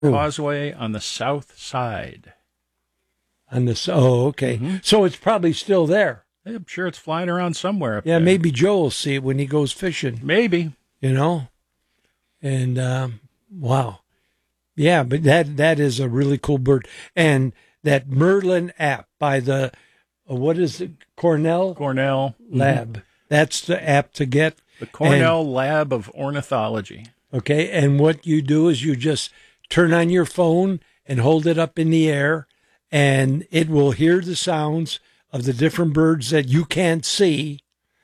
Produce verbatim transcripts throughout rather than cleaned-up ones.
Causeway on the south side. On the oh, okay. Mm-hmm. So it's probably still there. I'm sure it's flying around somewhere up yeah, there. Yeah, maybe Joe will see it when he goes fishing. Maybe. You know? And, um, wow. Yeah, but that that is a really cool bird. And that Merlin app by the, uh, what is it, Cornell? Cornell. Lab. Mm-hmm. That's the app to get. The Cornell and, Lab of Ornithology. Okay, and what you do is you just turn on your phone and hold it up in the air, and it will hear the sounds of the different birds that you can't see,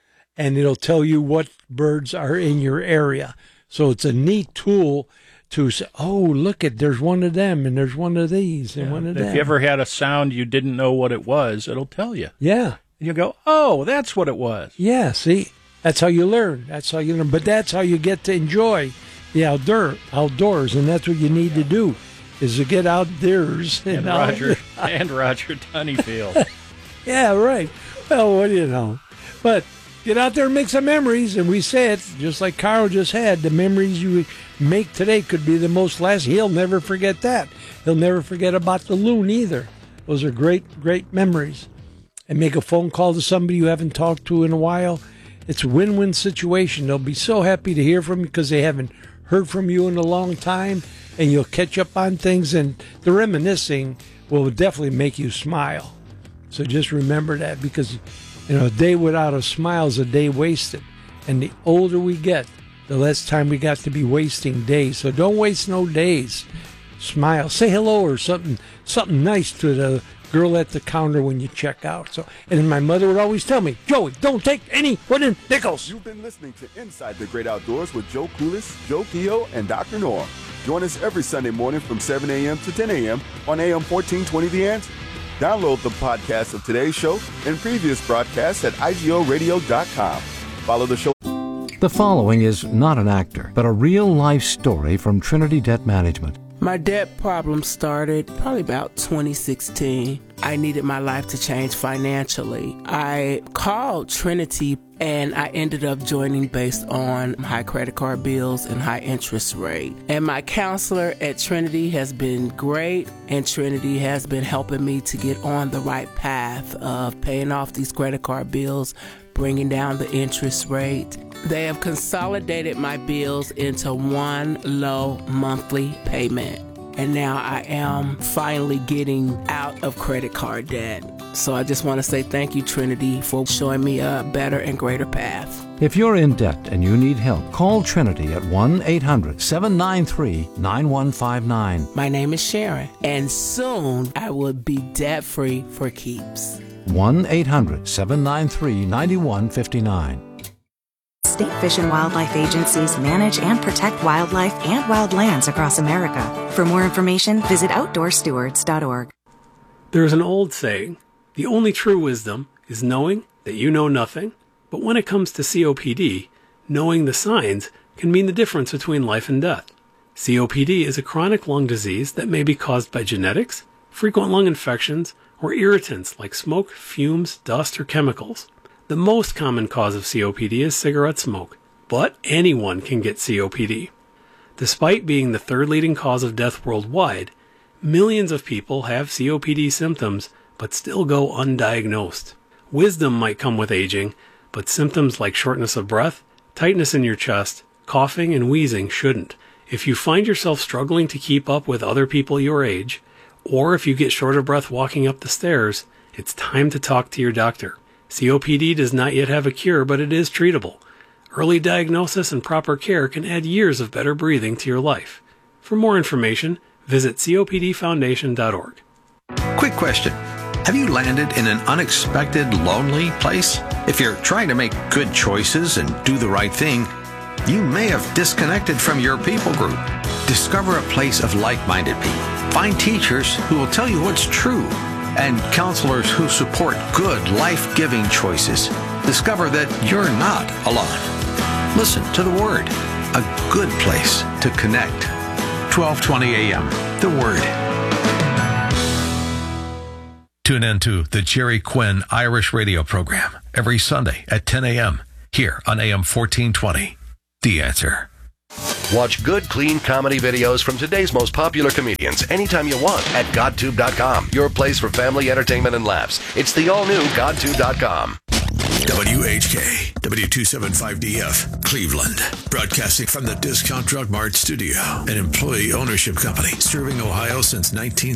and it'll tell you what birds are in your area. So it's a neat tool to say, oh, look at, there's one of them, and there's one of these, and yeah, one of if them. If you ever had a sound you didn't know what it was, it'll tell you. Yeah. And you go, oh, that's what it was. Yeah, see, that's how you learn. That's how you learn. But that's how you get to enjoy the outdoor outdoors, and that's what you need to do, is to get outdoors. And, and Roger and Roger Tunnyfield. Yeah, right. Well, what do you know? But get out there and make some memories. And we say it, just like Carl just had, the memories you make today could be the most lasting. He'll never forget that. He'll never forget about the loon either. Those are great, great memories. And make a phone call to somebody you haven't talked to in a while. It's a win-win situation. They'll be so happy to hear from you because they haven't heard from you in a long time. And you'll catch up on things. And the reminiscing will definitely make you smile. So just remember that, because, you know, a day without a smile is a day wasted. And the older we get, the less time we got to be wasting days. So don't waste no days. Smile. Say hello or something something nice to the girl at the counter when you check out. So, and my mother would always tell me, Joey, don't take any wooden nickels. You've been listening to Inside the Great Outdoors with Joe Kulis, Joe Kehoe, and Doctor Norm. Join us every Sunday morning from seven a.m. to ten a.m. on A M fourteen twenty The Answer. Download the podcast of today's show and previous broadcasts at I G O radio dot com. Follow the show. The following is not an actor, but a real-life story from Trinity Debt Management. My debt problem started probably about twenty sixteen. I needed my life to change financially. I called Trinity and I ended up joining based on high credit card bills and high interest rate. And my counselor at Trinity has been great, and Trinity has been helping me to get on the right path of paying off these credit card bills, bringing down the interest rate. They have consolidated my bills into one low monthly payment. And now I am finally getting out of credit card debt. So I just want to say thank you, Trinity, for showing me a better and greater path. If you're in debt and you need help, call Trinity at one eight hundred seven nine three nine one five nine. My name is Sharon, and soon I will be debt-free for keeps. one eight hundred seven nine three nine one five nine. State Fish and Wildlife agencies manage and protect wildlife and wildlands across America. For more information, visit outdoor stewards dot org. There is an old saying, the only true wisdom is knowing that you know nothing. But when it comes to C O P D, knowing the signs can mean the difference between life and death. C O P D is a chronic lung disease that may be caused by genetics, frequent lung infections, or irritants like smoke, fumes, dust, or chemicals. The most common cause of C O P D is cigarette smoke, but anyone can get C O P D. Despite being the third leading cause of death worldwide, millions of people have C O P D symptoms but still go undiagnosed. Wisdom might come with aging, but symptoms like shortness of breath, tightness in your chest, coughing, and wheezing shouldn't. If you find yourself struggling to keep up with other people your age, or if you get short of breath walking up the stairs, it's time to talk to your doctor. C O P D does not yet have a cure, but it is treatable. Early diagnosis and proper care can add years of better breathing to your life. For more information, visit C O P D foundation dot org. Quick question. Have you landed in an unexpected, lonely place? If you're trying to make good choices and do the right thing, you may have disconnected from your people group. Discover a place of like-minded people. Find teachers who will tell you what's true, and counselors who support good, life-giving choices. Discover that you're not alone. Listen to the Word, a good place to connect. twelve twenty a.m. The Word. Tune in to the Jerry Quinn Irish radio program every Sunday at ten a.m. here on A M fourteen twenty. The Answer. Watch good, clean comedy videos from today's most popular comedians anytime you want at GodTube dot com, your place for family entertainment and laughs. It's the all-new GodTube dot com. W H K, W two seventy-five D F, Cleveland. Broadcasting from the Discount Drug Mart studio, an employee ownership company serving Ohio since nineteen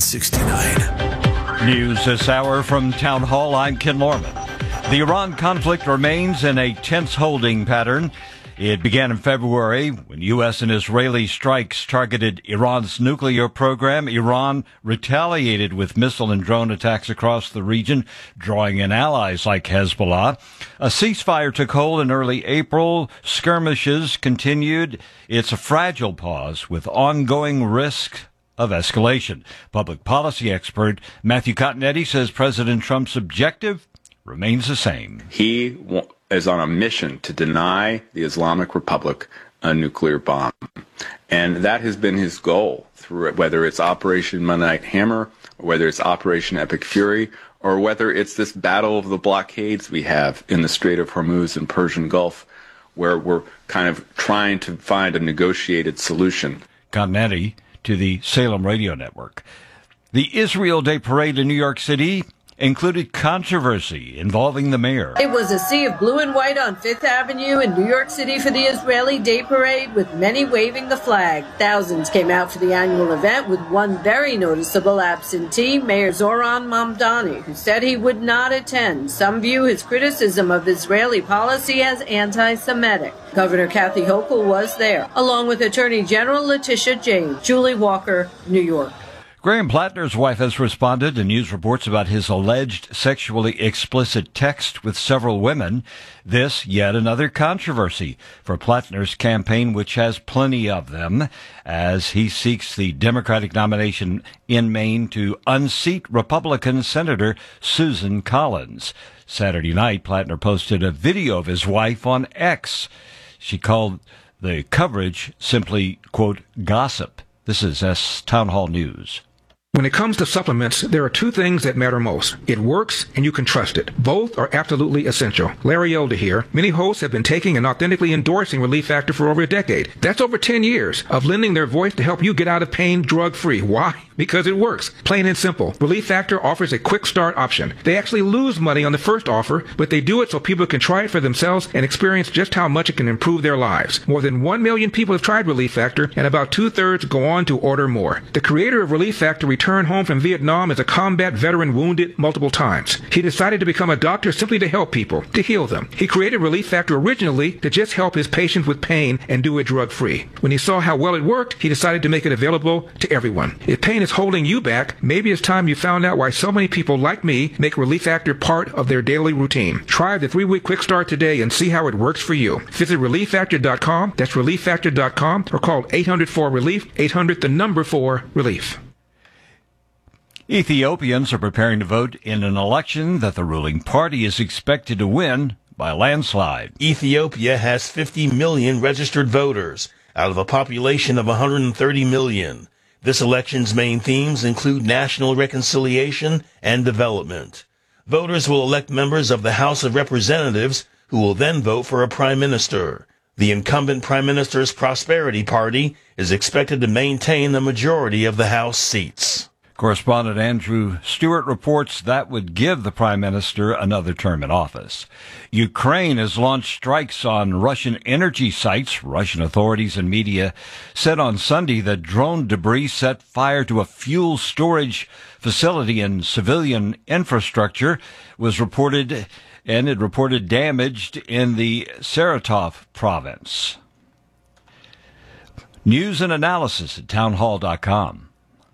sixty-nine. News this hour from Town Hall. I'm Ken Lorman. The Iran conflict remains in a tense holding pattern. It began in February when U S and Israeli strikes targeted Iran's nuclear program. Iran retaliated with missile and drone attacks across the region, drawing in allies like Hezbollah. A ceasefire took hold in early April. Skirmishes continued. It's a fragile pause with ongoing risk of escalation. Public policy expert Matthew Cottonetti says President Trump's objective remains the same. He w- is on a mission to deny the Islamic Republic a nuclear bomb. And that has been his goal, through whether it's Operation Midnight Hammer, or whether it's Operation Epic Fury, or whether it's this battle of the blockades we have in the Strait of Hormuz and Persian Gulf, where we're kind of trying to find a negotiated solution. Cottonetti to the Salem Radio Network. The Israel Day Parade in New York City included controversy involving the mayor. It was a sea of blue and white on Fifth Avenue in New York City for the Israeli Day Parade, with many waving the flag. Thousands came out for the annual event, with one very noticeable absentee, Mayor Zoran Mamdani, who said he would not attend. Some view his criticism of Israeli policy as anti-Semitic. Governor Kathy Hochul was there, along with Attorney General Letitia James. Julie Walker, New York. Graham Plattner's wife has responded to news reports about his alleged sexually explicit text with several women. This, yet another controversy for Plattner's campaign, which has plenty of them, as he seeks the Democratic nomination in Maine to unseat Republican Senator Susan Collins. Saturday night, Plattner posted a video of his wife on X. She called the coverage simply, quote, gossip. This is S Town Hall News. When it comes to supplements, there are two things that matter most. It works, and you can trust it. Both are absolutely essential. Larry Elder here. Many hosts have been taking and authentically endorsing Relief Factor for over a decade. That's over ten years of lending their voice to help you get out of pain drug-free. Why? Because it works. Plain and simple. Relief Factor offers a quick start option. They actually lose money on the first offer, but they do it so people can try it for themselves and experience just how much it can improve their lives. More than one million people have tried Relief Factor, and about two-thirds go on to order more. The creator of Relief Factor returned home from Vietnam as a combat veteran wounded multiple times. He decided to become a doctor simply to help people, to heal them. He created Relief Factor originally to just help his patients with pain and do it drug-free. When he saw how well it worked, he decided to make it available to everyone. If pain is holding you back, maybe it's time you found out why so many people like me make Relief Factor part of their daily routine. Try the three-week quick start today and see how it works for you. Visit relief factor dot com, that's relief factor dot com, or call eight hundred four relief, eight hundred the number four relief. Ethiopians are preparing to vote in an election that the ruling party is expected to win by a landslide. Ethiopia has fifty million registered voters out of a population of one hundred thirty million. This election's main themes include national reconciliation and development. Voters will elect members of the House of Representatives, who will then vote for a prime minister. The incumbent prime minister's Prosperity Party is expected to maintain the majority of the House seats. Correspondent Andrew Stewart reports that would give the prime minister another term in office. Ukraine has launched strikes on Russian energy sites. Russian authorities and media said on Sunday that drone debris set fire to a fuel storage facility in civilian infrastructure was reported, and it reported damaged in the Saratov province. News and analysis at town hall dot com.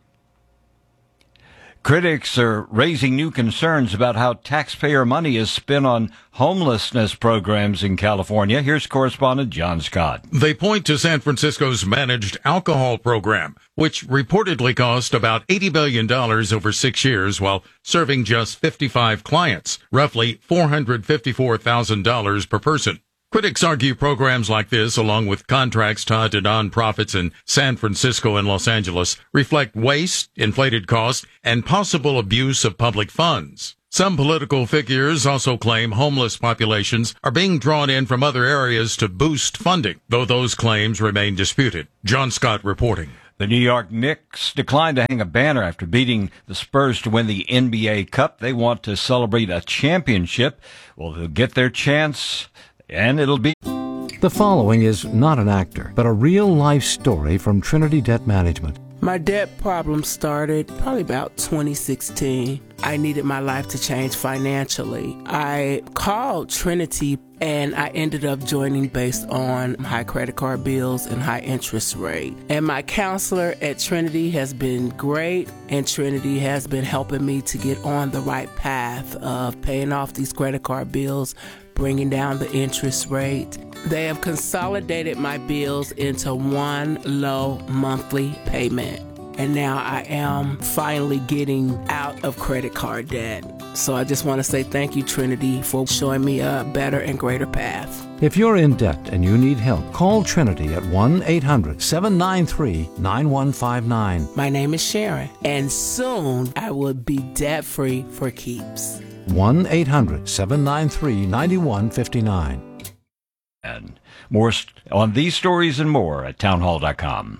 Critics are raising new concerns about how taxpayer money is spent on homelessness programs in California. Here's correspondent John Scott. They point to San Francisco's managed alcohol program, which reportedly cost about eighty billion dollars over six years while serving just fifty-five clients, roughly four hundred fifty-four thousand dollars per person. Critics argue programs like this, along with contracts tied to nonprofits in San Francisco and Los Angeles, reflect waste, inflated costs, and possible abuse of public funds. Some political figures also claim homeless populations are being drawn in from other areas to boost funding, though those claims remain disputed. John Scott reporting. The New York Knicks declined to hang a banner after beating the Spurs to win the N B A Cup. They want to celebrate a championship. Well, they'll get their chance, and it'll be... The following is not an actor, but a real-life story from Trinity Debt Management. My debt problem started probably about twenty sixteen. I needed my life to change financially. I called Trinity and I ended up joining based on high credit card bills and high interest rate. And my counselor at Trinity has been great, and Trinity has been helping me to get on the right path of paying off these credit card bills, bringing down the interest rate. They have consolidated my bills into one low monthly payment. And now I am finally getting out of credit card debt. So I just want to say thank you, Trinity, for showing me a better and greater path. If you're in debt and you need help, call Trinity at one eight hundred seven nine three nine one five nine. My name is Sharon, and soon I will be debt-free for keeps. one eight hundred seven nine three nine one five nine. And more st- on these stories and more at townhall dot com.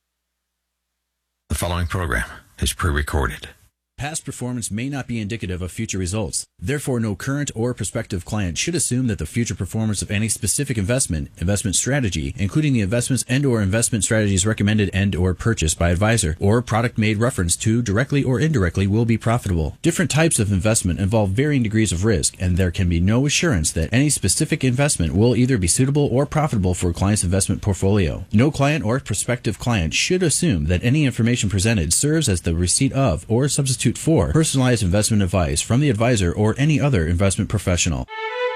The following program is pre-recorded. Past performance may not be indicative of future results. Therefore, no current or prospective client should assume that the future performance of any specific investment, investment strategy, including the investments and or investment strategies recommended and or purchased by advisor, or product made reference to directly or indirectly will be profitable. Different types of investment involve varying degrees of risk, and there can be no assurance that any specific investment will either be suitable or profitable for a client's investment portfolio. No client or prospective client should assume that any information presented serves as the receipt of or substitute for personalized investment advice from the advisor or any other investment professional.